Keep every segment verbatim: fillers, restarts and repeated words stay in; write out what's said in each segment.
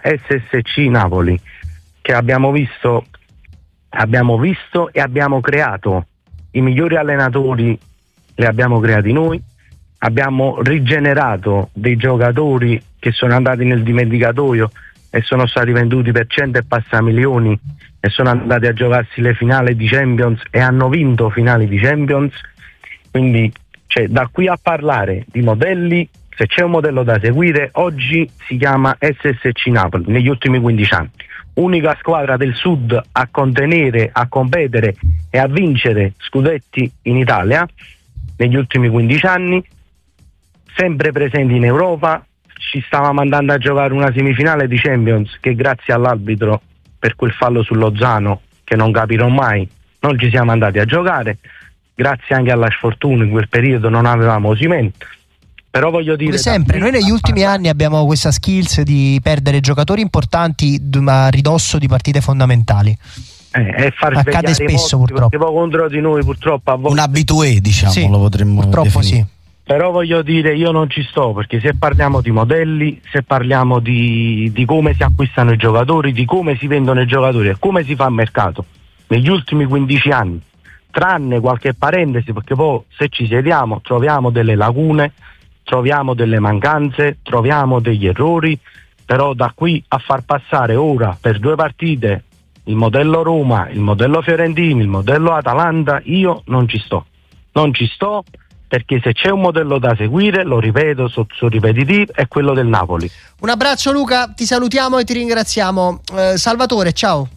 S S C Napoli, che abbiamo visto, abbiamo visto e abbiamo creato. I migliori allenatori li abbiamo creati noi, abbiamo rigenerato dei giocatori che sono andati nel dimenticatoio e sono stati venduti per cento e passa milioni e sono andati a giocarsi le finali di Champions e hanno vinto finali di Champions. Quindi, cioè, da qui a parlare di modelli, se c'è un modello da seguire oggi si chiama S S C Napoli negli ultimi quindici anni. Unica squadra del sud a contenere, a competere e a vincere scudetti in Italia negli ultimi quindici anni, sempre presenti in Europa. Ci stavamo andando a giocare una semifinale di Champions che grazie all'arbitro per quel fallo su Lozano, che non capirò mai, non ci siamo andati a giocare, grazie anche alla sfortuna in quel periodo non avevamo Osimhen. Però voglio dire, come sempre, noi negli ultimi anni abbiamo questa skills di perdere giocatori importanti ma a ridosso di partite fondamentali. Eh, e far accade spesso, purtroppo. Perché poi contro di noi purtroppo a volte un abitué, diciamo, sì, lo potremmo purtroppo definire. Sì. Però voglio dire, io non ci sto, perché se parliamo di modelli, se parliamo di, di come si acquistano i giocatori, di come si vendono i giocatori e come si fa il mercato negli ultimi quindici anni, tranne qualche parentesi, perché poi se ci sediamo troviamo delle lacune, troviamo delle mancanze, troviamo degli errori, però da qui a far passare ora per due partite il modello Roma, il modello Fiorentino, il modello Atalanta, io non ci sto. Non ci sto perché se c'è un modello da seguire, lo ripeto, sono so ripetitivo, è quello del Napoli. Un abbraccio Luca, ti salutiamo e ti ringraziamo. Eh, Salvatore, ciao.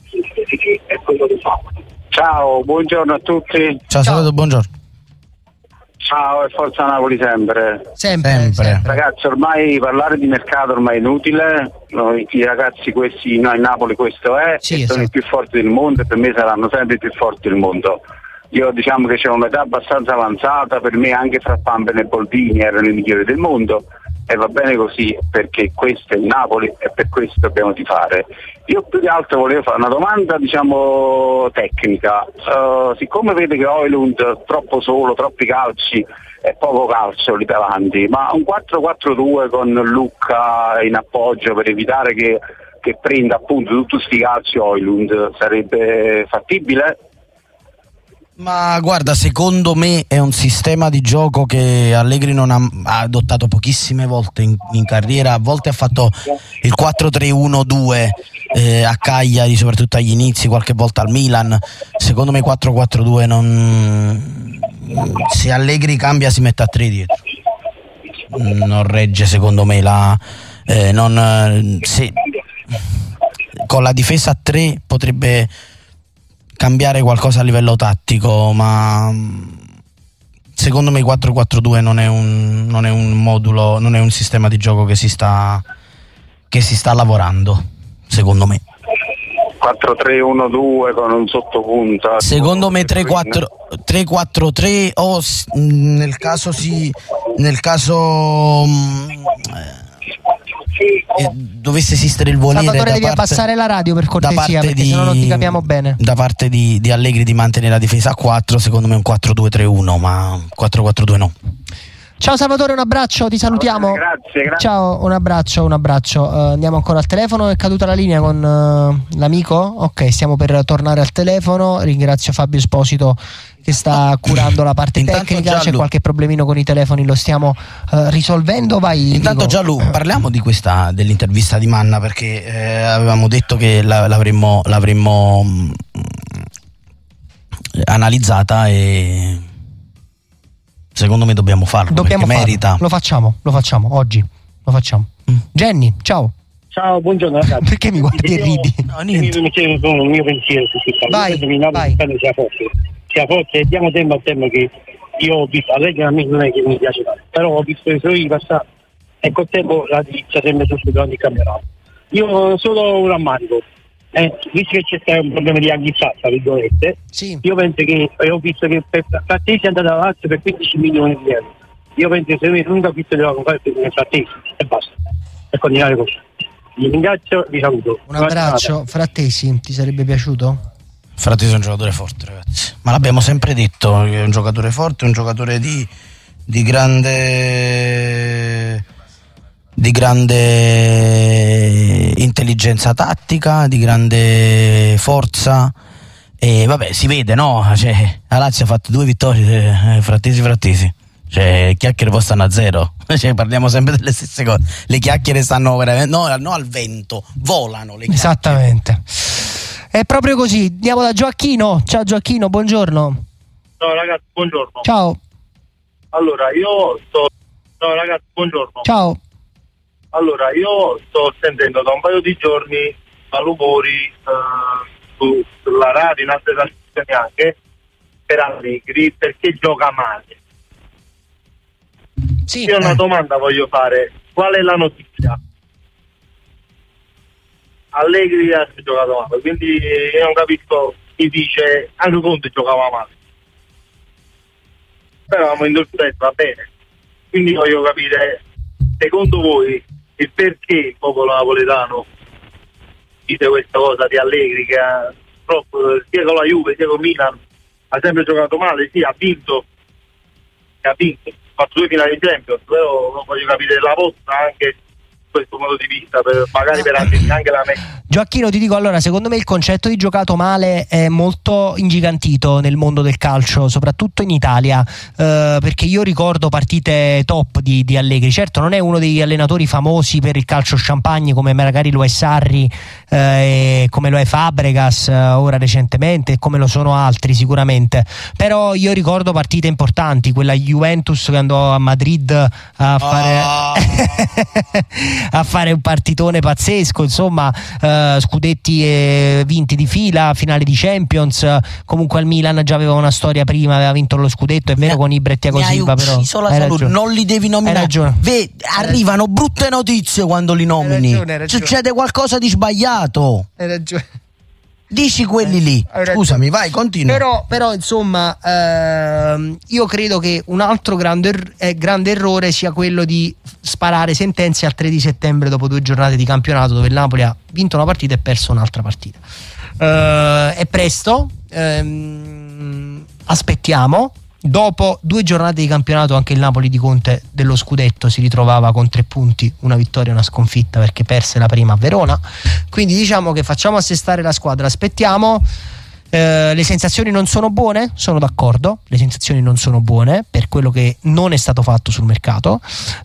Ciao, buongiorno a tutti. Ciao, Salvatore, buongiorno. Ciao e forza Napoli sempre. Sempre, Sempre. sempre. Ragazzi, ormai parlare di mercato ormai è inutile. Noi, i ragazzi questi, noi in Napoli questo è, Sì, e esatto. sono i più forti del mondo e per me saranno sempre i più forti del mondo. Io diciamo che c'è un'età abbastanza avanzata, per me anche fra Pampen e Boldini erano i migliori del mondo e va bene così, perché questo è il Napoli e per questo dobbiamo tifare. Io più che altro volevo fare una domanda, diciamo, tecnica. Uh, siccome vede che Højlund troppo solo, troppi calci e poco calcio lì davanti, ma un quattro quattro due con Lucca in appoggio per evitare che, che prenda appunto tutti sti calci Højlund sarebbe fattibile? Ma guarda, secondo me è un sistema di gioco che Allegri non ha, ha adottato pochissime volte in, in carriera. A volte ha fatto il quattro tre uno due eh, a Cagliari, soprattutto agli inizi, qualche volta al Milan. Secondo me quattro quattro due non... se Allegri cambia si mette a tre dietro. Non regge, secondo me, la eh, non se con la difesa a tre potrebbe cambiare qualcosa a livello tattico, ma secondo me quattro quattro due non è un non è un modulo, non è un sistema di gioco che si sta che si sta lavorando, secondo me. quattro tre uno due con un sottopunta. Secondo me tre quattro tre o nel caso si nel caso mh, eh, dovesse esistere il volere. Salvatore, da devi parte, abbassare la radio per cortesia, perché di, sennò non ti capiamo bene. Da parte di, di Allegri di mantenere la difesa a quattro, secondo me un quattro due tre uno, ma quattro quattro due no. Ciao Salvatore, un abbraccio, ti salutiamo. Grazie, grazie. Ciao, un abbraccio, un abbraccio. Uh, andiamo ancora al telefono, è caduta la linea con uh, l'amico? Ok, stiamo per tornare al telefono. Ringrazio Fabio Esposito che sta curando la parte Intanto tecnica. Gianlu, c'è qualche problemino con i telefoni, lo stiamo uh, risolvendo. Vai. Intanto Nico. Gianlu, parliamo di questa dell'intervista di Manna, perché eh, avevamo detto che la, l'avremmo, l'avremmo mh, analizzata e secondo me dobbiamo farlo, Dobbiamo perché farlo. merita. Lo facciamo, lo facciamo oggi. Lo facciamo. Mm. Jenny, ciao. Ciao, buongiorno ragazzi. Perché mi guardi e ridi? No, niente. Mi chiedo un mio pensiero su questa cosa. Vai, Io credo che il Napoli vai. sia forte, sia forte e diamo tempo al tempo, che io ho visto, Allegri a me non è che mi piace tanto, però ho visto i suoi passati e col tempo la dirizia sempre tutto durante il campionato. Io ho solo un rammarico, eh, visto che c'è stato un problema di aghizzata, tra virgolette, Sì. io penso che, eh, ho visto che per Frattesi è andata alla Lazio per quindici milioni di euro. Io penso che se lui l'unico acquisto che doveva comprare per Frattesi e basta, per continuare così. Vi ringrazio, vi saluto. Un abbraccio. Frattesi, ti sarebbe piaciuto? Frattesi è un giocatore forte, ragazzi, ma l'abbiamo sempre detto, che è un giocatore forte, un giocatore di, di grande di grande intelligenza tattica, di grande forza. E vabbè, si vede, no? Cioè, la Lazio ha fatto due vittorie, eh, frattesi frattesi. Cioè, chiacchiere poi stanno a zero. Cioè, parliamo sempre delle stesse cose. Le chiacchiere stanno veramente, no, no al vento, volano le chiacchiere. Esattamente. È proprio così. Andiamo da Gioacchino. Ciao Gioacchino, buongiorno. Ciao ragazzi, buongiorno. Ciao. Allora, io sto... Ciao ragazzi, buongiorno. Ciao. Allora, io sto sentendo da un paio di giorni malumori eh, su, sulla radio, in altre trasmissioni anche, per Allegri, perché gioca male. Sì, Io eh. una domanda voglio fare. Qual è la notizia? Allegri ha giocato male, quindi io non capisco chi dice anche Conte giocava male. Però eravamo in due va bene. Quindi voglio capire, secondo voi, il perché il popolo napoletano dice questa cosa di Allegri, che ha, troppo, sia con la Juve sia con Milan ha sempre giocato male, sì, ha vinto, ha vinto, ha fatto due finali di Champions, però voglio capire la vostra anche questo modo di vista, per, magari per anche, anche la me. Gioacchino, ti dico, allora, secondo me il concetto di giocato male è molto ingigantito nel mondo del calcio, soprattutto in Italia, eh, perché io ricordo partite top di, di Allegri. Certo, non è uno degli allenatori famosi per il calcio champagne come magari lo è Sarri, eh, come lo è Fabregas, eh, ora recentemente, come lo sono altri sicuramente, però io ricordo partite importanti, quella Juventus che andò a Madrid a fare oh. a fare un partitone pazzesco, insomma, eh, scudetti eh, vinti di fila, finale di Champions. Comunque al Milan già aveva una storia prima, aveva vinto lo scudetto, è vero, con Ibra e Thiago Silva, però non li devi nominare. Ve, arrivano ragione. brutte notizie quando li nomini. Hai ragione, hai ragione. Succede qualcosa di sbagliato. Hai ragione. Dici quelli lì. Scusami, vai, continua. Però, però insomma, ehm, io credo che un altro grande, er- eh, grande errore sia quello di sparare sentenze al tre di settembre dopo due giornate di campionato, dove il Napoli ha vinto una partita e perso un'altra partita. Eh, è presto, ehm, aspettiamo. Dopo due giornate di campionato anche il Napoli di Conte dello scudetto si ritrovava con tre punti, una vittoria e una sconfitta, perché perse la prima a Verona. Quindi diciamo che facciamo assestare la squadra, aspettiamo. Eh, le sensazioni non sono buone, sono d'accordo, le sensazioni non sono buone per quello che non è stato fatto sul mercato.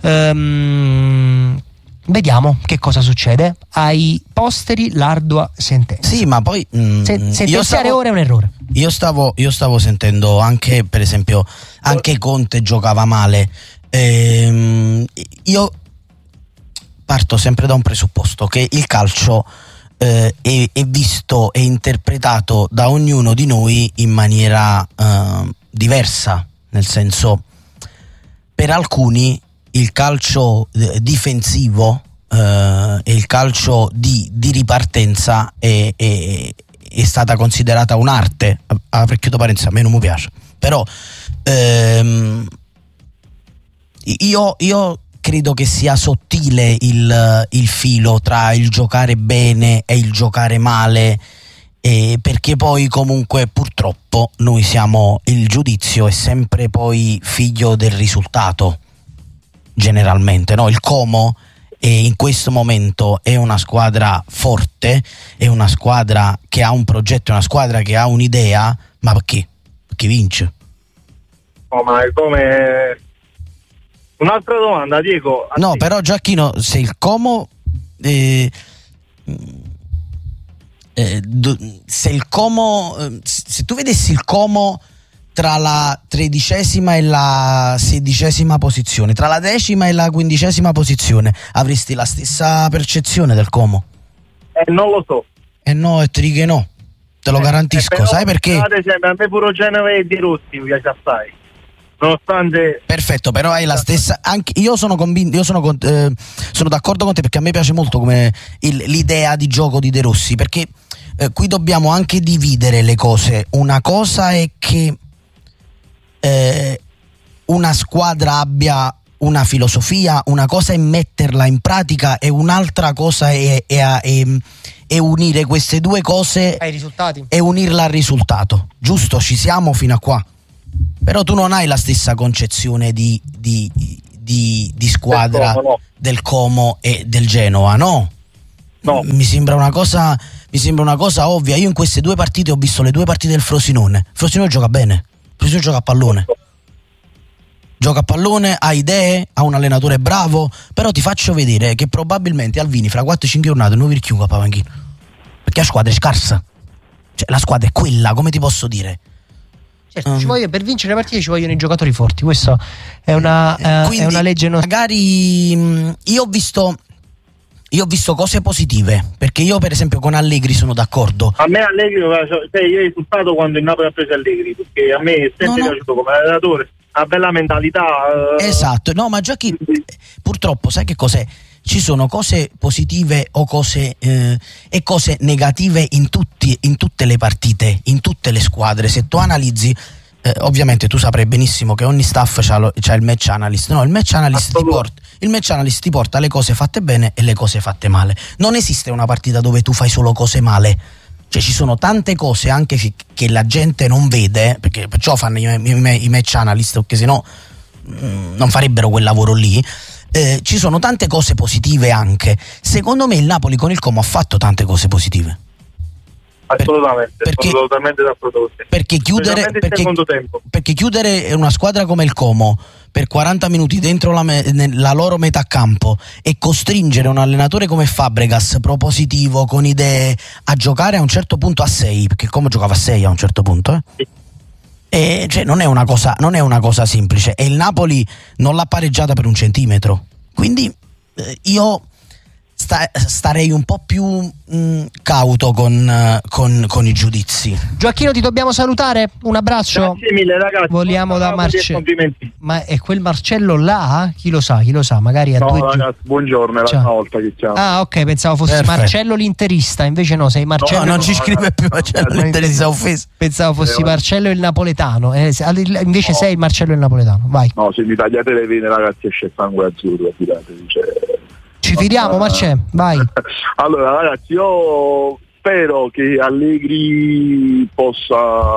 Ehm, vediamo che cosa succede. Ai posteri l'ardua sentenza. Sì, ma poi mh, Se, sentenziare stavo, ora è un errore. Io stavo, io stavo sentendo anche, per esempio, anche Conte giocava male. Ehm, io parto sempre da un presupposto, che il calcio eh, è, è visto e interpretato da ognuno di noi in maniera eh, diversa, nel senso, per alcuni il calcio eh, difensivo eh, e il calcio di, di ripartenza è, è, è stata considerata un'arte. Apro e chiudo parentesi, a me non mi piace, però ehm, io, io credo che sia sottile il, il filo tra il giocare bene e il giocare male, eh, perché poi comunque purtroppo noi siamo, il giudizio è sempre poi figlio del risultato, generalmente, no? Il Como e in questo momento è una squadra forte, è una squadra che ha un progetto, è una squadra che ha un'idea, ma perché? Perché vince. Oh, ma è come... Un'altra domanda, Diego. No, però Gioacchino, se il Como eh, eh, se il Como eh, se tu vedessi il Como tra la tredicesima e la sedicesima posizione, tra la decima e la quindicesima posizione, avresti la stessa percezione del Como? Eh, non lo so. Eh no, e ti dico che no, te lo eh, garantisco, eh, però, sai perché? Ad esempio, a me pure Genova e Di Rossi mi piace assai. Nonostante... Perfetto, però hai la stessa, anche io sono convinto, io sono, eh, sono d'accordo con te, perché a me piace molto come il, l'idea di gioco di De Rossi, perché eh, qui dobbiamo anche dividere le cose. Una cosa è che eh, una squadra abbia una filosofia, una cosa è metterla in pratica e un'altra cosa è, è, è, è unire queste due cose ai risultati e unirla al risultato. Giusto, ci siamo fino a qua. Però tu non hai la stessa concezione di, di, di, di squadra del Como, no. del Como e del Genoa, no? No. Mi sembra una cosa mi sembra una cosa ovvia. Io in queste due partite ho visto le due partite del Frosinone. Frosinone gioca bene, Frosinone gioca a pallone. Gioca a pallone, ha idee, ha un allenatore bravo, però ti faccio vedere che probabilmente Alvini fra quattro cinque giornate non vi richiudo a panchina. Perché la squadra è scarsa. Cioè la squadra è quella, come ti posso dire? Certo, um. ci voglio, per vincere le partite ci vogliono i giocatori forti, questo è una, eh, è una legge nostra. Magari mh, io ho visto io ho visto cose positive, perché io per esempio con Allegri sono d'accordo. A me Allegri, cioè, io ho risultato quando il Napoli ha preso Allegri, perché a me è sempre no, piaciuto no. come allenatore, ha bella mentalità. Eh. Esatto, no, ma già chi purtroppo sai che cos'è? Ci sono cose positive o cose eh, e cose negative in tutti in tutte le partite, in tutte le squadre. Se tu analizzi, eh, ovviamente tu saprai benissimo che ogni staff c'ha, lo, c'ha il match analyst. No, il match analyst ti porta il match analyst ti porta le cose fatte bene e le cose fatte male. Non esiste una partita dove tu fai solo cose male. Cioè ci sono tante cose anche che, che la gente non vede, perché perciò fanno i, i, i match analyst, perché sennò mh, non farebbero quel lavoro lì. Eh, ci sono tante cose positive anche. Secondo me il Napoli con il Como ha fatto tante cose positive. Assolutamente, perché, sono totalmente d'accordo con te. Perché chiudere, perché, perché chiudere una squadra come il Como per quaranta minuti dentro la, me, la loro metà campo e costringere un allenatore come Fabregas, propositivo, con idee, a giocare a un certo punto a sei, perché il Como giocava a sei a un certo punto, eh? Sì. E cioè non è una cosa non è una cosa semplice, e il Napoli non l'ha pareggiata per un centimetro, quindi eh, io sta, starei un po' più mh, cauto con, uh, con, con i giudizi. Gioacchino, ti dobbiamo salutare, un abbraccio. Grazie mille ragazzi. Vogliamo da Marcello. Ma è quel Marcello là? Chi lo sa, chi lo sa, magari a no, due ragazzi, gi- buongiorno, è la prima volta che chiamo. Ah, ok, pensavo fosse Perfetto. Marcello l'interista, invece no, sei Marcello. No, non ci scrive più Marcello l'interista, offeso. Pensavo fossi eh, Marcello il napoletano, eh, invece no. sei Marcello il napoletano. Vai. No, se mi tagliate le vene, ragazzi, esce sangue azzurro, fidatevi, cioè... Ci fidiamo, Marcè, vai. Allora ragazzi, io spero che Allegri possa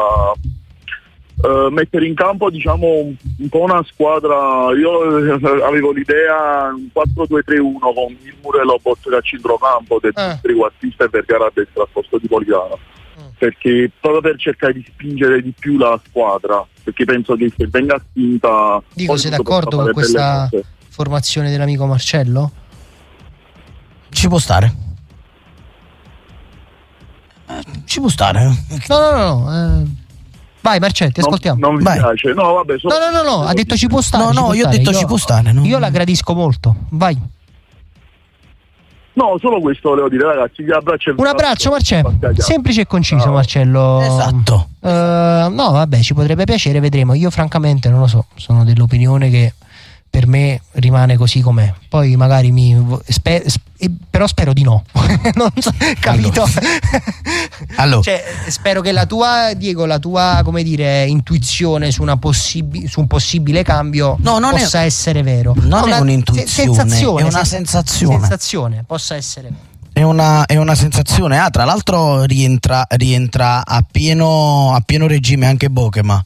uh, mettere in campo, diciamo, un, un po' una squadra. Io avevo l'idea un quattro due tre uno con il Muro e Lobot a centrocampo, del eh. trequartista e Vergara a destra al posto di Poliano, mm. perché proprio per cercare di spingere di più la squadra, perché penso che se venga spinta... Dico, sei d'accordo con questa formazione dell'amico Marcello? Ci può stare. Eh, ci può stare. No, no, no. no eh. Vai, Marcello, ti ascoltiamo. Non, non mi Vai. piace. No, vabbè, so... no, no, no, no, ha detto ci può stare. No, no, io ho stare. detto io, ci può stare. No? Io la gradisco molto. Vai. No, solo questo volevo dire, ragazzi. Vi abbraccio. Un abbraccio, Marcello. Semplice e conciso, no. Marcello. Esatto. Uh, no, vabbè, ci potrebbe piacere, vedremo. Io, francamente, non lo so. Sono dell'opinione che per me rimane così com'è. Poi magari mi sper, sper, però spero di no. Non so, capito? Allora. Allora. Cioè, spero che la tua, Diego, la tua, come dire, intuizione su, una possibi- su un possibile cambio no, non possa è, essere vero. Non una è un'intuizione, sensazione, è una sen- sensazione. sensazione possa essere vero. È una, è una sensazione. Ah, tra l'altro rientra, rientra a pieno a pieno regime anche Bokema.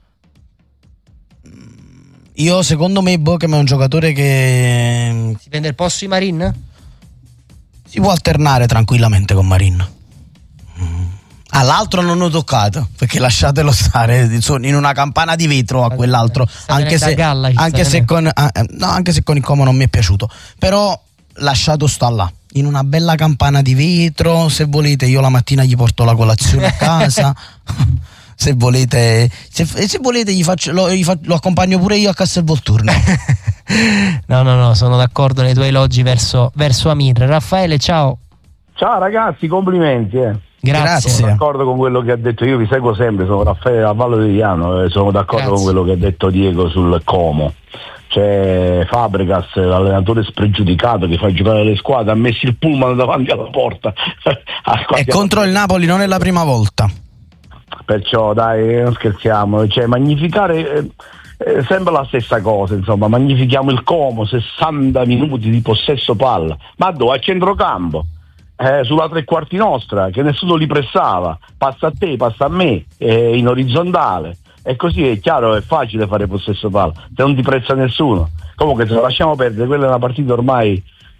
Io secondo me Bokema è un giocatore che si prende il posto di Marin? Si può alternare tranquillamente con Marin. All'altro non ho toccato, perché lasciatelo stare, in una campana di vetro a quell'altro, anche se, galla, anche, se con, no, anche se con il Como non mi è piaciuto, però lasciato sta là, in una bella campana di vetro. Se volete io la mattina gli porto la colazione a casa. Se volete, se, se volete gli faccio, lo, gli fa, lo accompagno pure io a Castelvolturno. No, no, no, sono d'accordo nei tuoi elogi verso, verso Amir. Raffaele, ciao. Ciao ragazzi, complimenti. Eh. Grazie. Sono d'accordo con quello che ha detto, io vi seguo sempre, sono Raffaele a Vallo di Diano, eh, sono d'accordo Grazie. con quello che ha detto Diego sul Como. C'è Fabregas, l'allenatore spregiudicato che fa giocare le squadre, ha messo il pullman davanti alla porta. E contro il Napoli non è la prima volta. Perciò dai, non scherziamo, cioè magnificare eh, eh, sembra la stessa cosa, insomma, magnifichiamo il Como, sessanta minuti di possesso palla, ma dove? A centrocampo, eh, sulla tre quarti nostra, che nessuno li pressava, passa a te, passa a me, eh, in orizzontale, e così è chiaro, è facile fare possesso palla, se non ti pressa nessuno. Comunque se lo lasciamo perdere, quella è una partita ormai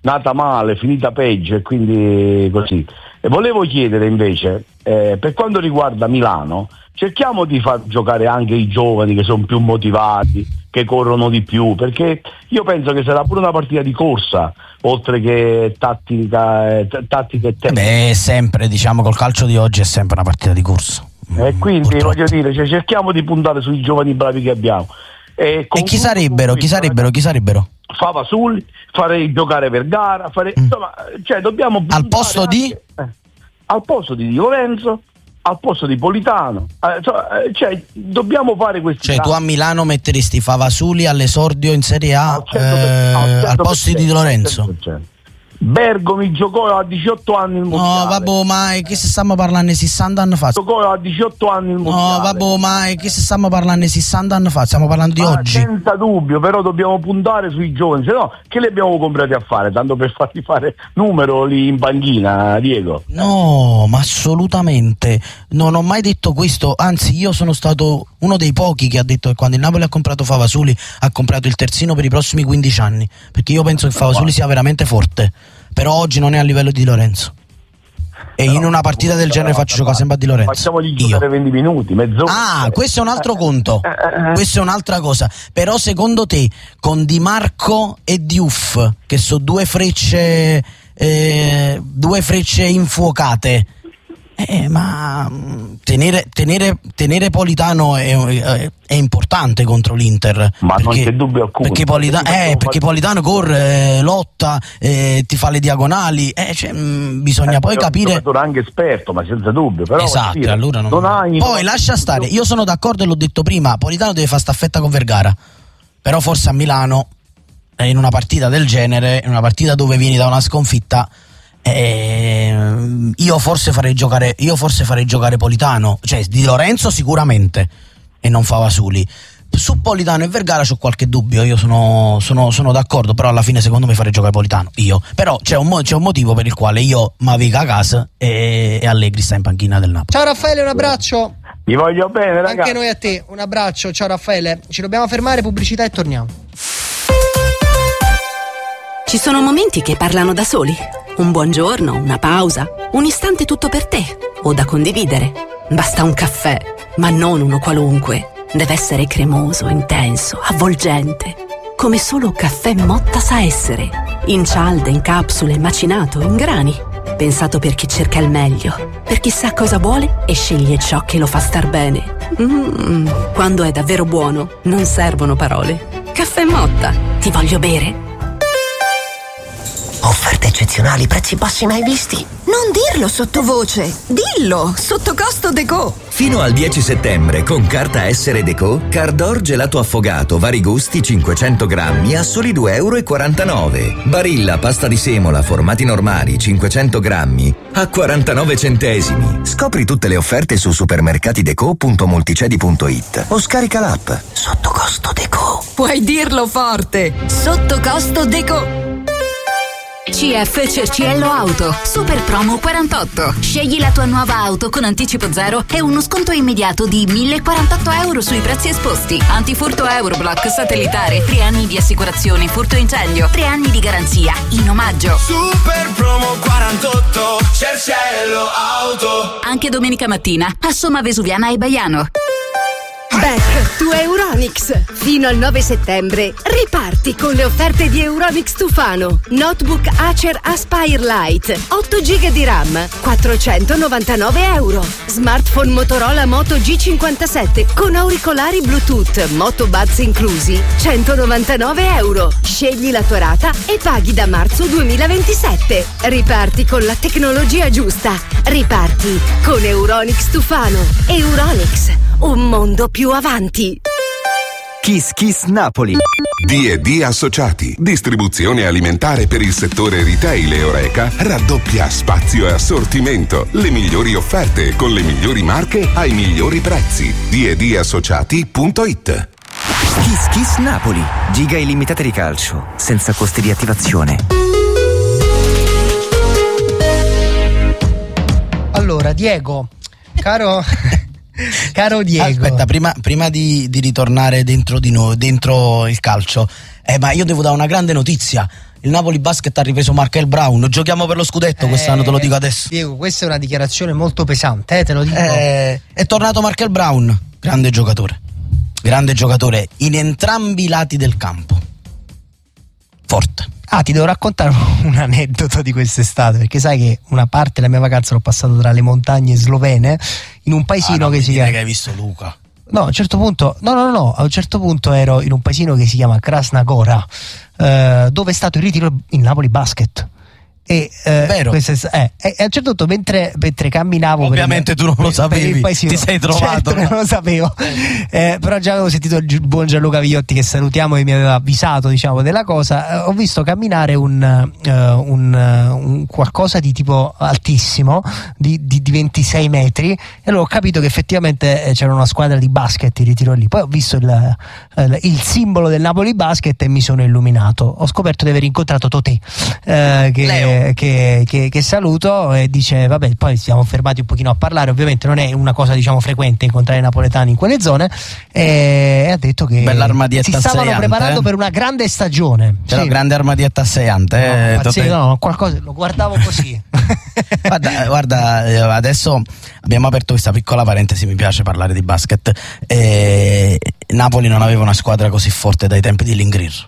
nata male, finita peggio e quindi così. E volevo chiedere invece, eh, per quanto riguarda Milano, cerchiamo di far giocare anche i giovani che sono più motivati, che corrono di più, perché io penso che sarà pure una partita di corsa, oltre che tattica, eh, t- tattica e tecnica. Beh, sempre, diciamo, col calcio di oggi è sempre una partita di corsa. E quindi Purtroppo. voglio dire, cioè, cerchiamo di puntare sui giovani bravi che abbiamo. E, E chi sarebbero? Chi sarebbero? Chi sarebbero? Favasulli, farei giocare Vergara, fare, Mm. insomma, cioè dobbiamo Al posto anche, di? eh, al posto di Di Lorenzo, al posto di Politano, eh, insomma, eh, cioè dobbiamo fare questi Cioè tu a Milano metteresti Favasuli all'esordio in Serie A al cento per cento, eh, al cento per cento, al posto di Di Lorenzo? cento per cento. Bergomi giocò a diciotto anni il No, mondiale. vabbè, ma che se stiamo parlando di sessanta anni fa? Giocò a diciotto anni il No, mondiale. vabbè, ma che se stiamo parlando di sessanta anni fa? Stiamo parlando di Ah, oggi. senza dubbio, però dobbiamo puntare sui giovani, se no che li abbiamo comprati a fare, tanto per farli fare numero lì in panchina, Diego? No, ma assolutamente. Non ho mai detto questo, anzi io sono stato uno dei pochi che ha detto che quando il Napoli ha comprato Favasuli ha comprato il terzino per i prossimi quindici anni, perché io penso che Favasuli sia veramente forte, però oggi non è a livello di Lorenzo. E in una partita del genere faccio giocare sempre a Di Lorenzo. Facciamogli giocare Io. venti minuti, mezz'ora. Ah, questo è un altro conto. Eh, eh. Questa è un'altra cosa. Però secondo te, con Di Marco e Diouf, che sono due frecce eh, due frecce infuocate, eh, ma mh, tenere, tenere, tenere Politano è, è, è importante contro l'Inter. Ma perché, non c'è dubbio alcuno. Perché, Polita- eh, perché Politano corre, eh, lotta, eh, ti fa le diagonali, eh, cioè, mh, bisogna Eh, poi è un capire. giocatore anche esperto, ma senza dubbio. Però, Esatto, voglio dire, allora non... non hai- Poi lascia stare, io sono d'accordo e l'ho detto prima, Politano deve fare staffetta con Vergara, però forse a Milano, eh, in una partita del genere, in una partita dove vieni da una sconfitta, eh, io forse farei giocare io forse farei giocare Politano, cioè Di Lorenzo sicuramente, e non Favasuli. Su Politano e Vergara c'ho qualche dubbio, io sono, sono, sono d'accordo, però alla fine secondo me farei giocare Politano io, però c'è un, mo- c'è un motivo per il quale io Mavica a casa e, e Allegri sta in panchina del Napoli. Ciao Raffaele, un abbraccio. Vi voglio bene, ragazzi. Anche noi a te, un abbraccio. Ciao Raffaele, ci dobbiamo fermare, pubblicità e torniamo. Ci sono momenti che parlano da soli. Un buongiorno, una pausa, un istante tutto per te o da condividere. Basta un caffè, ma non uno qualunque. Deve essere cremoso, intenso, avvolgente. Come solo Caffè Motta sa essere. In cialde, in capsule, macinato, in grani. Pensato per chi cerca il meglio, per chi sa cosa vuole e sceglie ciò che lo fa star bene. Mm, quando è davvero buono, non servono parole. Caffè Motta, ti voglio bere. Offerte eccezionali, prezzi bassi mai visti. Non dirlo sottovoce, dillo, sotto costo Deco. Fino al dieci settembre con carta Essere Deco, Cardor gelato affogato, vari gusti cinquecento grammi a soli due e quarantanove euro. Barilla pasta di semola, formati normali cinquecento grammi a quarantanove centesimi. Scopri tutte le offerte su supermercatideco punto multicedi punto it o scarica l'app. Sotto costo Deco. Puoi dirlo forte, sotto costo Deco. C F Cerciello Auto, super promo quarantotto. Scegli la tua nuova auto con anticipo zero e uno sconto immediato di mille quarantotto euro sui prezzi esposti. Antifurto Euroblock satellitare, tre anni di assicurazione furto incendio, tre anni di garanzia in omaggio. Super promo quarantotto, Cerciello Auto. Anche domenica mattina a Somma Vesuviana e Baiano. Back to Euronics. Fino al nove settembre riparti con le offerte di Euronics Tufano. Notebook Acer Aspire Lite otto giga di RAM quattrocentonovantanove euro. Smartphone Motorola Moto G cinquantasette con auricolari Bluetooth Moto Buds inclusi centonovantanove euro. Scegli la tua rata e paghi da marzo duemilaventisette. Riparti con la tecnologia giusta. Riparti con Euronics Tufano. Euronics, un mondo più avanti. Kiss Kiss Napoli. D e D Associati, distribuzione alimentare per il settore retail e Oreca, raddoppia spazio e assortimento, le migliori offerte con le migliori marche ai migliori prezzi. D e D associati punto it. Kiss Kiss Napoli, giga illimitata di calcio, senza costi di attivazione. Allora, Diego, caro caro Diego. Aspetta, prima, prima di, di ritornare dentro di noi, dentro il calcio, eh, ma io devo dare una grande notizia. il Napoli Basket ha ripreso Markel Brown, giochiamo per lo scudetto quest'anno, Eh, te lo dico adesso. Diego, questa è una dichiarazione molto pesante, eh, te lo dico. Eh, è tornato Markel Brown, grande giocatore, grande giocatore in entrambi i lati del campo, forte. Ah, ti devo raccontare un aneddoto di quest'estate, perché sai che una parte della mia vacanza l'ho passato tra le montagne slovene, in un paesino ah, no, che si chiama... chiama... che hai visto Luca? No, a un certo punto, no, no, no, a un certo punto ero in un paesino che si chiama Krasna Gora, eh, dove è stato il ritiro in Napoli Basket. E, eh, Vero. queste, eh, e a un certo punto mentre, mentre camminavo ovviamente per il, tu non lo per, sapevi, per il paesino, ti sei trovato, certo, non lo sapevo, eh, però già avevo sentito il gi- buon Gianluca Vigliotti che salutiamo e mi aveva avvisato, diciamo, della cosa. Eh, ho visto camminare un, uh, un, uh, un qualcosa di tipo altissimo di, di, di ventisei metri, e allora ho capito che effettivamente c'era una squadra di basket in ritiro lì. Poi ho visto il, il, il simbolo del Napoli Basket e mi sono illuminato. Ho scoperto di aver incontrato Totè, eh, che Che, che, che saluto, e dice vabbè, poi siamo fermati un pochino a parlare, ovviamente non è una cosa, diciamo, frequente incontrare i napoletani in quelle zone, e, e ha detto che bella armadietta si stavano assaiante, preparando eh? per una grande stagione. C'era sì. grande armadietta assaiante, eh, no, Totè. sì, no, qualcosa, lo guardavo così. guarda, guarda, eh, adesso abbiamo aperto questa piccola parentesi, mi piace parlare di basket. eh, Napoli non aveva una squadra così forte dai tempi di Lingrir,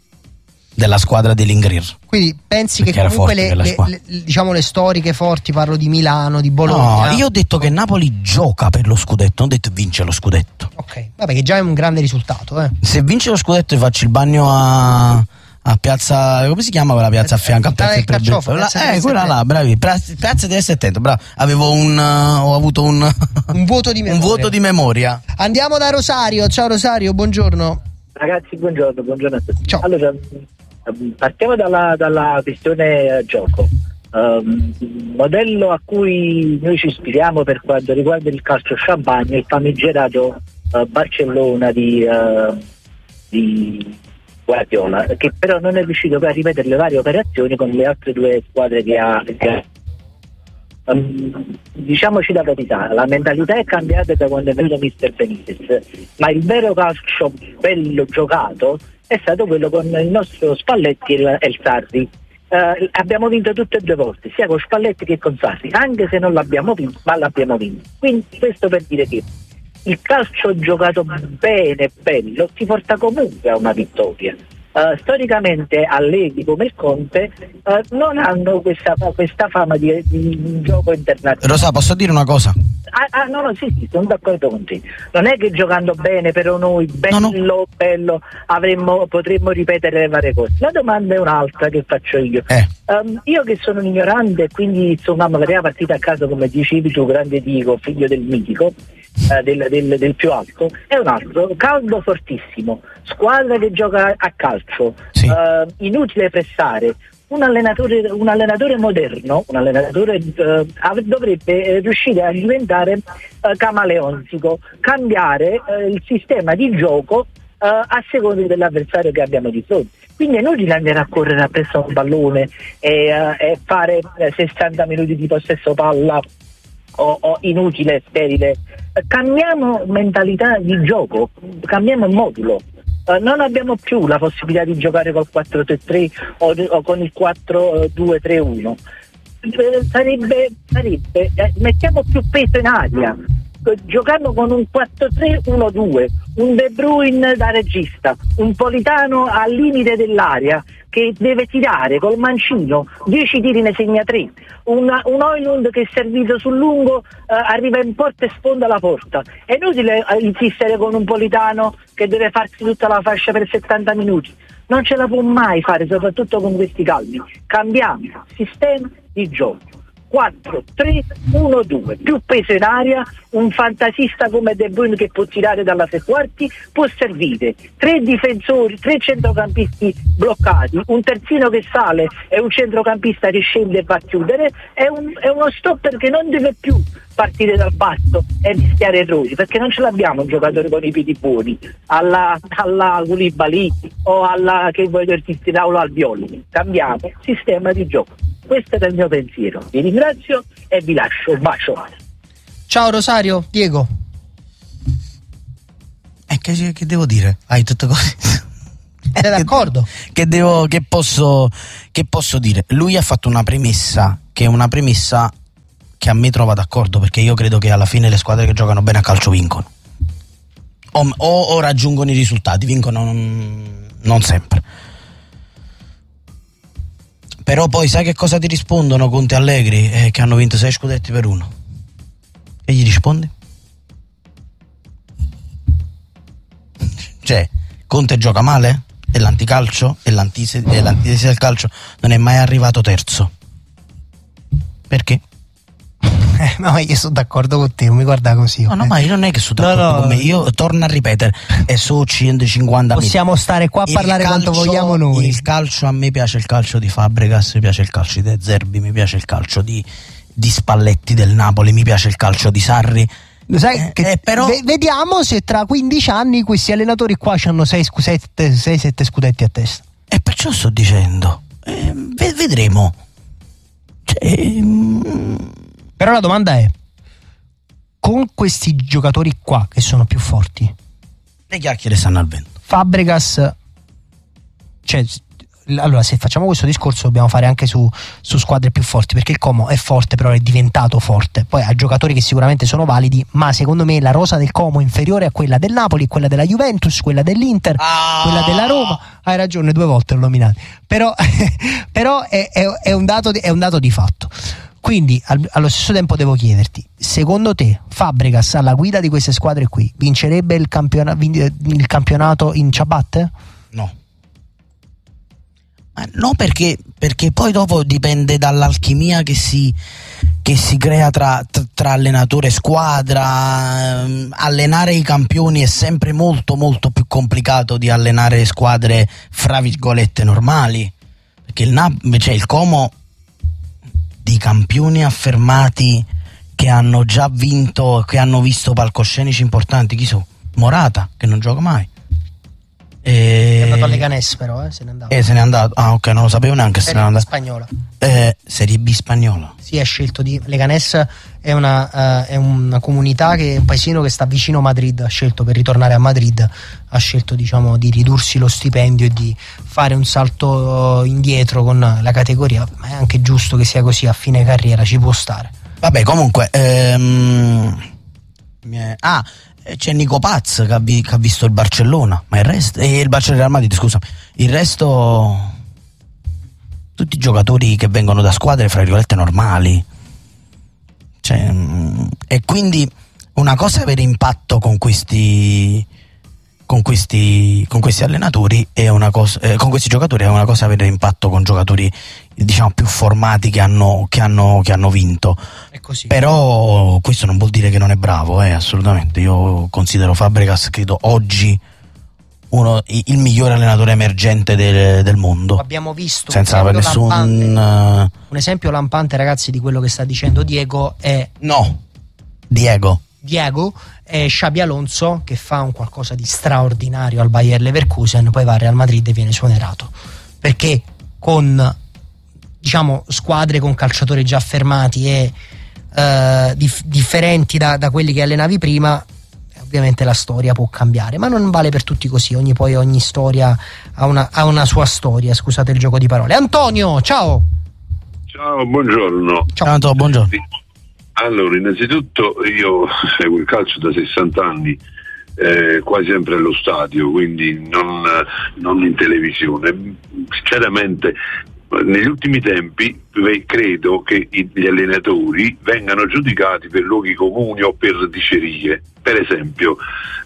della squadra di Lingrir. Quindi pensi Perché che era comunque forte le, quella le, le, diciamo le storiche forti, parlo di Milano, di Bologna. No, io ho detto che Napoli gioca per lo scudetto, non ho detto vince lo scudetto. Ok, vabbè, che già è un grande risultato, eh. Se vince lo scudetto, io faccio il bagno a, a piazza, come si chiama quella piazza a fianco a piazza del Carciofo, Prebetto? piazza Eh, del quella là, bravi, piazza di Settento, bravo. Avevo un uh, ho avuto un un vuoto di memoria. un vuoto di memoria. Andiamo da Rosario. Ciao Rosario, buongiorno. Ragazzi, buongiorno, buongiorno a tutti. Ciao. Allora, partiamo dalla, dalla questione eh, gioco. Um, modello a cui noi ci ispiriamo per quanto riguarda il calcio champagne, il famigerato uh, Barcellona di, uh, di Guardiola, che però non è riuscito poi a ripetere le varie operazioni con le altre due squadre che ha. Che ha. Um, diciamoci la verità, la mentalità è cambiata da quando è venuto mister Benitez, ma il vero calcio bello giocato è stato quello con il nostro Spalletti e il Sarri. Uh, abbiamo vinto tutte e due volte, sia con Spalletti che con Sarri, anche se non l'abbiamo vinto, ma l'abbiamo vinto. Quindi questo per dire che il calcio giocato bene, bello, ti porta comunque a una vittoria. Uh, storicamente Allegri come il Conte uh, non hanno questa, questa fama di, di gioco internazionale. Rosa, posso dire una cosa? Ah, ah no, no, sì, sì, sono d'accordo con te. Non è che giocando bene però noi, bello, no, no. bello, avremmo, potremmo ripetere le varie cose. La domanda è un'altra che faccio io. Eh. Um, io che sono un ignorante, quindi insomma magari la partita a caso, come dicevi tu, grande Diego, figlio del mitico, uh, del, del, del più alto, è un altro, caldo fortissimo, squadra che gioca a calcio, sì. uh, inutile pressare. Un allenatore, un allenatore moderno, un allenatore uh, dovrebbe riuscire a diventare uh, camaleontico, cambiare uh, il sistema di gioco uh, a seconda dell'avversario che abbiamo di fronte. Quindi è inutile andare a correre appresso a un pallone e, uh, e fare sessanta minuti di possesso palla o, o inutile, sterile. Cambiamo mentalità di gioco, cambiamo modulo. Uh, non abbiamo più la possibilità di giocare col quattro tre tre o, o con il quattro due tre uno. Eh, sarebbe, sarebbe eh, mettiamo più peso in aria, eh, giocando con un quattro tre uno due, un De Bruyne da regista, un Politano al limite dell'area che deve tirare col mancino, dieci tiri ne segna tre, un, un Højlund che è servito sul lungo, eh, arriva in porta e sfonda la porta. È inutile eh, insistere con un Politano che deve farsi tutta la fascia per settanta minuti, non ce la può mai fare, soprattutto con questi calmi. Cambiamo sistema di gioco, quattro tre uno due, più peso in aria, un fantasista come De Bruyne che può tirare dalla tre quarti, può servire tre difensori, tre centrocampisti bloccati, un terzino che sale e un centrocampista che scende e va a chiudere, è, un, è uno stopper che non deve più partire dal basso e rischiare errori, perché non ce l'abbiamo un giocatore con i piedi buoni alla, alla Koulibaly o alla, che voglio dirti, Raul Albioli. Cambiamo sistema di gioco. Questo è il mio pensiero. Vi ringrazio e vi lascio un bacio. Ciao Rosario, Diego. E eh, che, che devo dire? Hai tutto così. Sei d'accordo? Che, devo, che, posso, che posso dire? Lui ha fatto una premessa che è una premessa che a me trova d'accordo, perché io credo che alla fine le squadre che giocano bene a calcio vincono o, o, o raggiungono i risultati, vincono non, non sempre. Però poi sai che cosa ti rispondono Conte e Allegri? Eh, che hanno vinto sei scudetti per uno. E gli rispondi? Cioè, Conte gioca male? È l'anticalcio? È l'antitesi, è l'antitesi del calcio? Non è mai arrivato terzo. Perché? Eh, ma io sono d'accordo con te, non mi guarda così. No, no, eh. ma io non è che sono d'accordo no, no. con me. Io torno a ripetere, è su centocinquanta. Possiamo stare qua a parlare calcio, quanto vogliamo noi. Il calcio, a me piace il calcio di Fabregas, mi piace il calcio di De Zerbi, mi piace il calcio di, di Spalletti del Napoli, mi piace il calcio di Sarri. Lo sai eh, che eh, però... v- vediamo se tra quindici anni questi allenatori qua hanno sei sette scudetti a testa. E perciò sto dicendo, eh, v- vedremo. Cioè, mm... Però la domanda è: con questi giocatori qua che sono più forti, le chiacchiere stanno al vento. Fabregas, cioè, allora se facciamo questo discorso dobbiamo fare anche su, su squadre più forti, perché il Como è forte, però è diventato forte, poi ha giocatori che sicuramente sono validi, ma secondo me la rosa del Como è inferiore a quella del Napoli, quella della Juventus, quella dell'Inter, ah. quella della Roma. Hai ragione, due volte l'ho nominato, però, però è, è, è, un dato di, è un dato di fatto. Quindi al, allo stesso tempo devo chiederti, secondo te Fabregas alla guida di queste squadre qui vincerebbe il, campiona, il campionato in ciabatte? No. No, perché, perché poi dopo dipende dall'alchimia che si, che si crea tra, tra allenatore e squadra. Allenare i campioni è sempre molto molto più complicato di allenare squadre fra virgolette normali, perché il, Nap- cioè il Como di campioni affermati che hanno già vinto, che hanno visto palcoscenici importanti, chi so? Morata, che non gioca mai. E... È andato alle Leganés però, eh, se n'è andato. Eh, se n'è andato. Ah, ok, non lo sapevo neanche. Se n'è andato. Spagnola. Eh, Serie B spagnola. Sì, ha scelto di. Leganés è una, uh, è una comunità che un paesino che sta vicino a Madrid. Ha scelto per ritornare a Madrid. Ha scelto, diciamo, di ridursi lo stipendio e di fare un salto indietro con la categoria. Ma è anche giusto che sia così a fine carriera, ci può stare. Vabbè, comunque. Ehm... Ah. C'è Nico Paz che ha, vi- che ha visto il Barcellona, ma il resto e il Barcellona Real Madrid, scusa, il resto tutti i giocatori che vengono da squadre fra virgolette normali, cioè, e quindi una cosa è avere impatto con questi con questi con questi allenatori e una cosa eh, con questi giocatori è una cosa avere impatto con giocatori diciamo più formati che hanno che hanno che hanno vinto. È così. Però questo non vuol dire che non è bravo, eh, assolutamente. Io considero Fabregas, credo oggi uno il migliore allenatore emergente del, del mondo. Abbiamo visto senza un avere nessun lampante, un esempio lampante, ragazzi, di quello che sta dicendo Diego è no Diego Diego è Xabi Alonso, che fa un qualcosa di straordinario al Bayer Leverkusen, poi va al Real Madrid e viene esonerato perché con diciamo squadre con calciatori già affermati e uh, dif- differenti da, da quelli che allenavi prima, ovviamente la storia può cambiare, ma non vale per tutti così. Ogni poi ogni storia ha una, ha una sua storia, scusate il gioco di parole. Antonio, ciao. Ciao, buongiorno. Ciao Antonio, buongiorno. Allora, innanzitutto io seguo il calcio da sessanta anni, eh, quasi sempre allo stadio, quindi non, non in televisione. Sinceramente, negli ultimi tempi credo che gli allenatori vengano giudicati per luoghi comuni o per dicerie. Per esempio,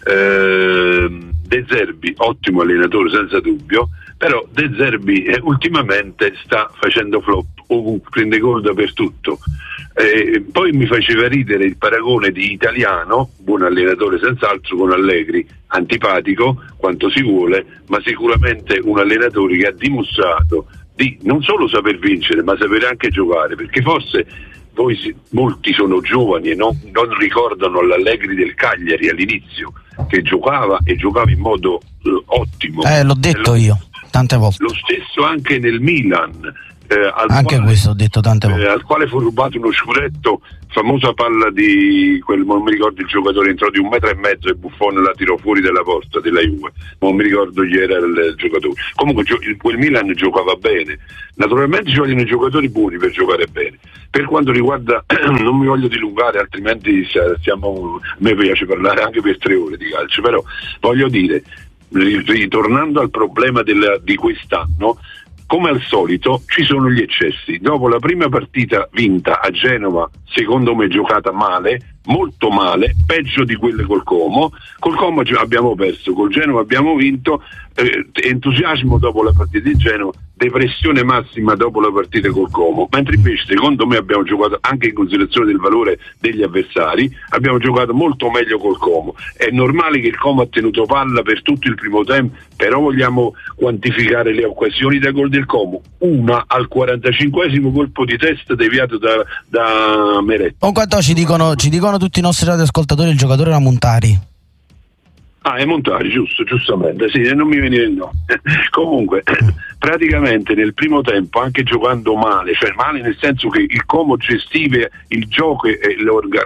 eh, De Zerbi, ottimo allenatore senza dubbio, però De Zerbi eh, ultimamente sta facendo flop ovunque, prende gol dappertutto. Eh, poi mi faceva ridere il paragone di Italiano, buon allenatore senz'altro, con Allegri, antipatico quanto si vuole, ma sicuramente un allenatore che ha dimostrato di non solo saper vincere ma saper anche giocare, perché forse voi molti sono giovani e non, non ricordano l'Allegri del Cagliari all'inizio, che giocava e giocava in modo eh, ottimo. Eh, l'ho detto lo, io tante volte. Lo stesso anche nel Milan, Eh, al Anche quale, questo ho detto tante volte. Eh, al quale fu rubato uno scudetto, famosa palla di quel, non mi ricordo il giocatore, entrò di un metro e mezzo e Buffon la tirò fuori dalla porta della Juve, non mi ricordo chi era il, il giocatore. Comunque gio- quel Milan giocava bene, naturalmente ci vogliono i giocatori buoni per giocare bene. Per quanto riguarda, non mi voglio dilungare, altrimenti stiamo, a me piace parlare anche per tre ore di calcio, però voglio dire, ritornando al problema della, di quest'anno, come al solito ci sono gli eccessi. Dopo la prima partita vinta a Genova, secondo me giocata male, molto male, peggio di quelle col Como. Col Como abbiamo perso, col Genova abbiamo vinto, eh, entusiasmo dopo la partita di Genova, depressione massima dopo la partita col Como, mentre invece secondo me abbiamo giocato, anche in considerazione del valore degli avversari, abbiamo giocato molto meglio col Como. È normale che il Como ha tenuto palla per tutto il primo tempo, però vogliamo quantificare le occasioni da gol del Como. Una al quarantacinquesimo colpo di testa deviato da, da Meret. Con quanto ci dicono, ci dicono tutti i nostri radioascoltatori, il giocatore era Montari. Ah, è Montari, giusto, giustamente, sì, non mi veniva il nome. Comunque, praticamente nel primo tempo, anche giocando male, cioè male nel senso che il Como gestiva il gioco e, e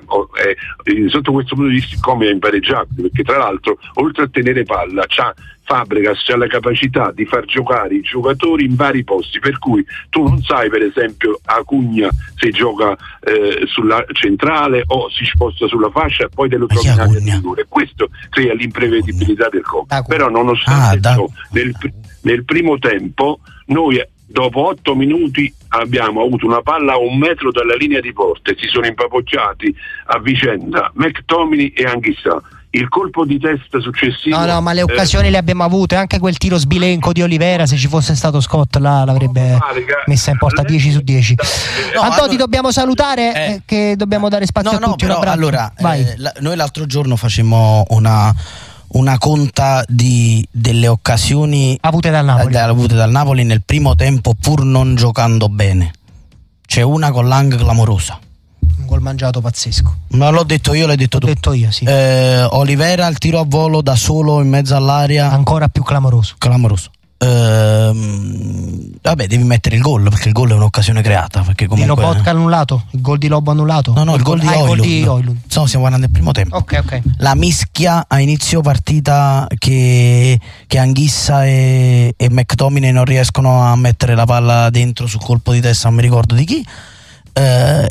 e, sotto questo punto di vista il Como è impareggiabile, perché tra l'altro, oltre a tenere palla, c'ha Fabregas c'ha la capacità di far giocare i giocatori in vari posti, per cui tu non sai per esempio Acugna se gioca eh, sulla centrale o si sposta sulla fascia e poi te lo trovi in area di rigore. Questo crea l'imprevedibilità del Como. Però nonostante ah, ciò nel, nel primo tempo noi dopo otto minuti abbiamo avuto una palla a un metro dalla linea di porta e si sono impapocciati a vicenda McTominay e Anghissà. Il colpo di testa successivo. No, no, ma le occasioni eh, le abbiamo avute. Anche quel tiro sbilenco di Olivera, se ci fosse stato Scott, là l'avrebbe messa in porta dieci su dieci. No, Antonio, allora, ti dobbiamo salutare, eh, che dobbiamo dare spazio no, a tutti. No, però, allora, eh, la, noi l'altro giorno facemmo una, una conta di, delle occasioni avute dal Napoli. Eh, avute dal Napoli nel primo tempo, pur non giocando bene. C'è una con Lang clamorosa. Un gol mangiato pazzesco. Ma l'ho detto io, l'hai detto tu. L'ho detto io, sì. Eh, Olivera il tiro a volo da solo in mezzo all'aria. Ancora più clamoroso. Clamoroso. Eh, vabbè, devi mettere il gol, perché il gol è un'occasione creata. Perché comunque... Di Lobotka annullato? Il gol di Lobo annullato? No, no, il, il gol, gol di ah, Højlund. Højlund. No, stiamo guardando il primo tempo. Ok, ok. La mischia a inizio partita che, che Anghissa e, e McTominay non riescono a mettere la palla dentro sul colpo di testa, non mi ricordo di chi. Eh,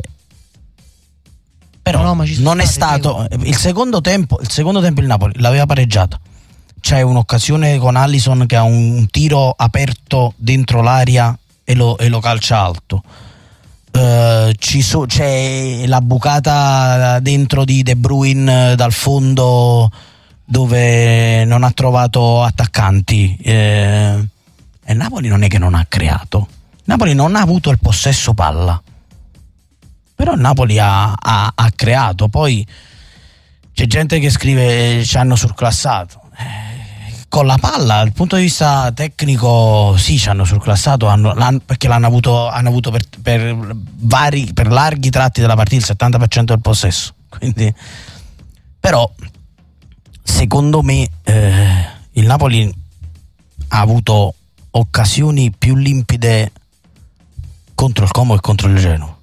però no, no, non è stato il secondo tempo. Il secondo tempo il Napoli l'aveva pareggiata. C'è un'occasione con Alisson che ha un tiro aperto dentro l'aria e lo, e lo calcia alto. Uh, ci so, c'è la bucata dentro di De Bruyne dal fondo dove non ha trovato attaccanti. Eh, e Napoli non è che non ha creato. Napoli non ha avuto il possesso palla. Però il Napoli ha, ha, ha creato. Poi c'è gente che scrive ci hanno surclassato. Eh, con la palla, dal punto di vista tecnico, sì, ci hanno surclassato hanno, l'hanno, perché l'hanno avuto, hanno avuto per, per, vari, per larghi tratti della partita il settanta per cento del possesso. Quindi, però, secondo me, eh, il Napoli ha avuto occasioni più limpide contro il Como e contro il Genova.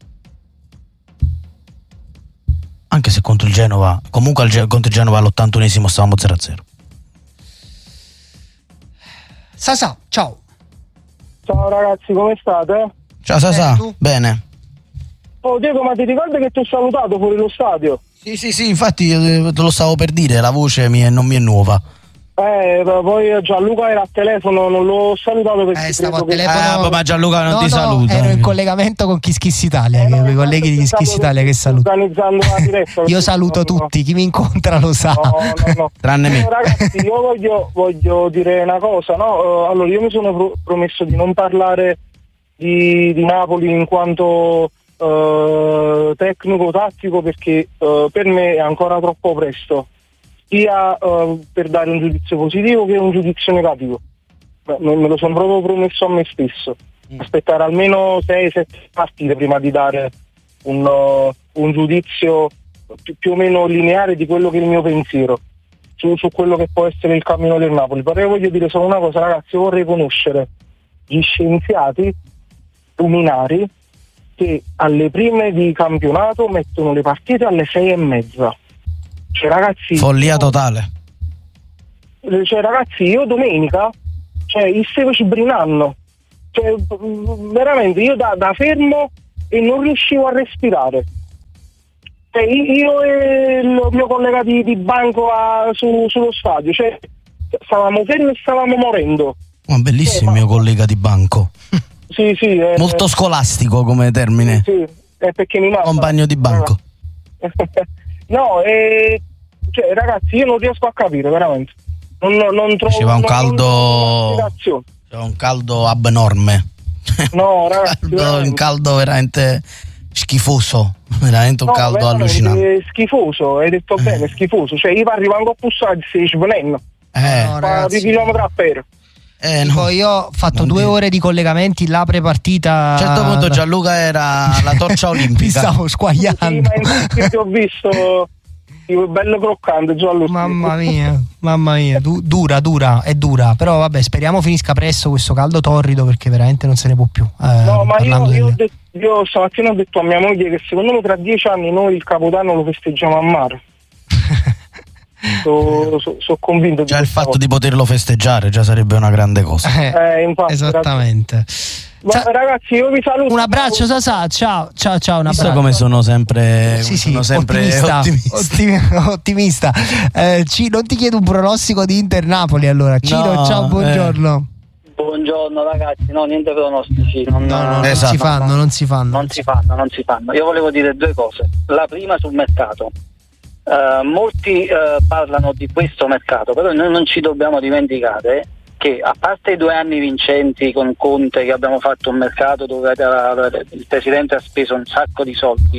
Anche se contro il Genova, comunque al, contro il Genova all'ottantunesimo stavamo zero a zero. Sasà, ciao. Ciao ragazzi, come state? Ciao Sasà, eh, bene. Oh Diego, ma ti ricordi che ti ho salutato fuori lo stadio? Sì, sì, sì, infatti te lo stavo per dire, la voce mi è, non mi è nuova. Eh, poi Gianluca era a telefono, non l'ho salutato perché eh, stavo a che... telefono. Eh, ma Gianluca non no, ti no, saluta. Ero in collegamento con Kiss Kiss Italia, eh, no, i colleghi di Kiss Kiss Italia che saluto. Organizzando la diretta. Io saluto tutti, chi mi incontra lo sa. No, no, no. Tranne me. No, ragazzi, io voglio, voglio dire una cosa, no? Uh, allora, io mi sono pro- promesso di non parlare di, di Napoli in quanto uh, tecnico-tattico perché uh, per me è ancora troppo presto. Sia uh, per dare un giudizio positivo che un giudizio negativo. Me, me lo sono proprio promesso a me stesso. Mm. Aspettare almeno sei sette partite prima di dare un, uh, un giudizio più, più o meno lineare di quello che è il mio pensiero su, su quello che può essere il cammino del Napoli. Però io voglio dire solo una cosa, ragazzi, io vorrei conoscere gli scienziati luminari che alle prime di campionato mettono le partite alle sei e mezza. Cioè ragazzi, follia totale. Cioè ragazzi, io domenica, cioè stavo sbrinando, cioè veramente io da, da fermo e non riuscivo a respirare. Cioè, io e il mio collega di, di banco a, su, sullo stadio, cioè stavamo fermi e stavamo morendo. Oh, bellissimo, il eh, mio collega di banco. Sì, sì. Eh, Molto scolastico come termine. Sì, è perché mi manca. Compagno di banco. No, eh, cioè, ragazzi, io non riesco a capire, veramente. Non, non trovo. Faceva un caldo. Faceva un caldo abnorme. No, ragazzi. Un caldo veramente schifoso. Veramente un no, caldo veramente allucinante. È schifoso, hai detto eh. bene, schifoso. Cioè, io arrivo a Pussati, stai svenendo. Eh, no, ragazzi. Di chilometri a per. Eh, tipo, no. io ho fatto non due dire. ore di collegamenti là pre-partita. A un certo punto Gianluca era la torcia olimpica. Mi stavo squagliando. Sì, ma ti ho visto bello croccante Gianluca. Mamma mia, mamma mia, du- dura, dura, è dura. Però vabbè, speriamo finisca presto questo caldo torrido, perché veramente non se ne può più. Eh, no, ma io, io, del... ho detto, io stamattina ho detto a mia moglie che secondo me tra dieci anni noi il Capodanno lo festeggiamo a mare. Sono so, so convinto già di il fatto cosa. di poterlo festeggiare già sarebbe una grande cosa. Eh, eh, infatti, esattamente. Ma, ragazzi, io vi saluto. Un abbraccio, Sasà. Ciao, ciao, ciao. Un abbraccio. Visto come sono sempre, sì, sì, sono sempre ottimista. ottimista. Ottim- ottimista. Eh, C- non ti chiedo un pronostico di Inter-Napoli allora. Cino, no, ciao, buongiorno. Eh. Buongiorno ragazzi, no, niente pronostici. Non, no, no, esatto. non si fanno, non si fanno. Non si fanno, non si fanno. Io volevo dire due cose. La prima sul mercato. Uh, molti uh, parlano di questo mercato, però noi non ci dobbiamo dimenticare che, a parte i due anni vincenti con Conte, che abbiamo fatto un mercato dove il presidente ha speso un sacco di soldi,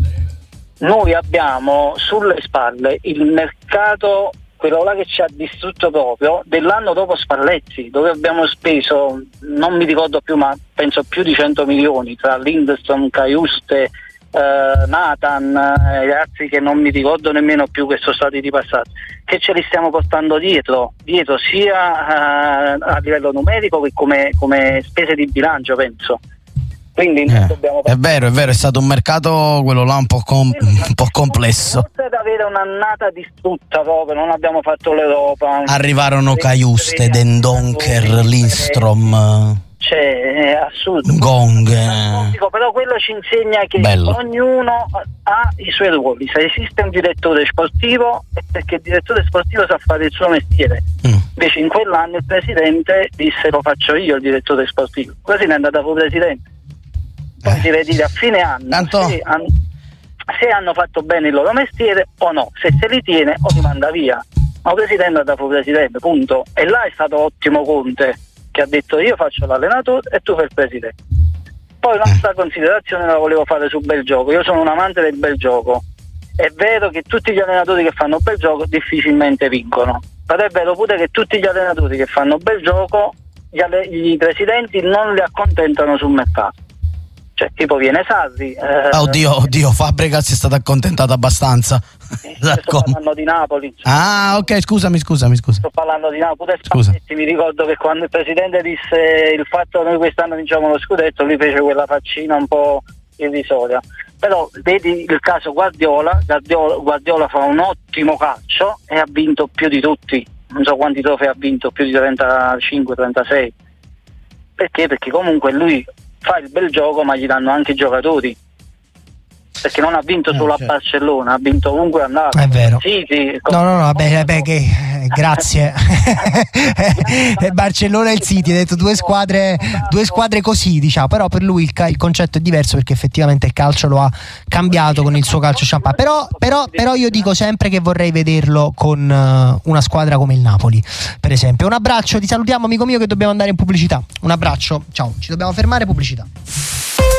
noi abbiamo sulle spalle il mercato, quello là che ci ha distrutto proprio, dell'anno dopo Spalletti, dove abbiamo speso, non mi ricordo più, ma penso più di cento milioni tra Lindstrom, Caiuste, Uh, Nathan, uh, i ragazzi che non mi ricordo nemmeno più che sono stati ripassati, che ce li stiamo portando dietro, dietro sia uh, a livello numerico che come, come spese di bilancio, penso. Quindi eh, dobbiamo è vero, è vero, è stato un mercato quello là un po', com- un po' complesso. Oltre ad avere un'annata distrutta proprio, non abbiamo fatto l'Europa. Arrivarono Caiuste, Dendonker, Lindstrom. Cioè, è assurdo. Gong. Eh. Però quello ci insegna che Bello. ognuno ha i suoi ruoli. Se esiste un direttore sportivo è perché il direttore sportivo sa fare il suo mestiere. Mm. Invece in quell'anno il presidente disse: lo faccio io il direttore sportivo. Così ne è andato fu presidente. Poi eh. si deve dire a fine anno Tanto... se, hanno, se hanno fatto bene il loro mestiere o no. Se se li tiene o li manda via. Ma il presidente è andato fu presidente, punto. E là è stato ottimo Conte, che ha detto: io faccio l'allenatore e tu fai il presidente. Poi un'altra considerazione la volevo fare sul bel gioco. Io sono un amante del bel gioco. È vero che tutti gli allenatori che fanno bel gioco difficilmente vincono, però è vero pure che tutti gli allenatori che fanno bel gioco gli, alle- gli presidenti non li accontentano sul mercato. Cioè, tipo viene Sarri. Eh, oddio, oddio, Fabregas è stato accontentato abbastanza. Sto parlando di Napoli. Ah, ok, scusami, scusami, scusa. Sto parlando di Napoli. Spalletti, mi ricordo che quando il presidente disse il fatto che noi quest'anno vinciamo lo scudetto, lui fece quella faccina un po' irrisoria. Però vedi il caso Guardiola, Guardiola, Guardiola fa un ottimo calcio e ha vinto più di tutti. Non so quanti trofei ha vinto, più di trentacinque trentasei. Perché? Perché comunque lui fa il bel gioco, ma gli danno anche i giocatori. Perché non ha vinto solo eh, a Barcellona, ha vinto ovunque è andato. È vero. Sì, sì, no, no, no, vabbè, vabbè che, eh, grazie. Barcellona e il City, hai detto due squadre, due squadre così, diciamo. Però per lui il, ca- il concetto è diverso, perché effettivamente il calcio lo ha cambiato con il suo calcio champagne. Però, però, però io dico sempre che vorrei vederlo con uh, una squadra come il Napoli, per esempio. Un abbraccio, ti salutiamo amico mio, che dobbiamo andare in pubblicità. Un abbraccio, ciao, ci dobbiamo fermare, pubblicità.